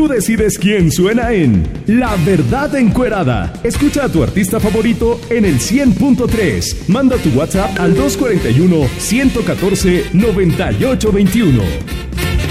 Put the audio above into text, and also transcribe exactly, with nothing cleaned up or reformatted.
Tú decides quién suena en La Verdad Encuerada. Escucha a tu artista favorito en el cien punto tres. Manda tu WhatsApp al dos cuatro uno, uno uno cuatro, nueve ocho dos uno.